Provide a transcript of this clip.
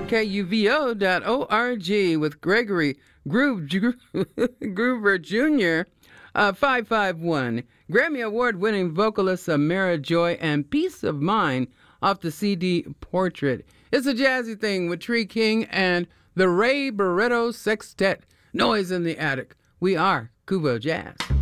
KUVO.org with Gregory Groover Jr. 551. Grammy Award winning vocalist Samara Joy and Peace of Mind off the CD Portrait. It's a jazzy thing with Tree King and the Ray Barretto Sextet. Noise in the Attic. We are Kubo Jazz.